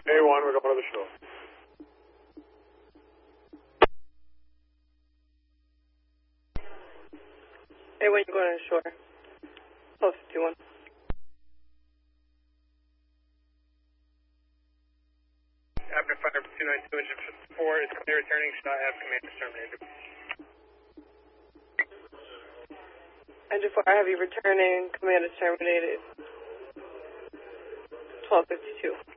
A1, we're going to the shore. A1, you're going to the shore. Post 51. Abner 592, engine 4 is clear returning, shall I have command is terminated. Engine 4, I have you returning, command is terminated. 1252.